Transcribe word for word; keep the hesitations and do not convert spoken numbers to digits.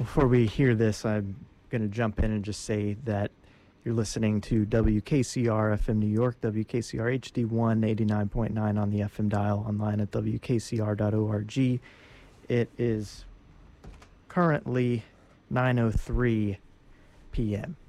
Before we hear this, I'm going to jump in and just say that you're listening to W K C R F M New York, W K C R H D one, eighty-nine point nine on the F M dial, online at W K C R dot org. It is currently nine oh three p.m.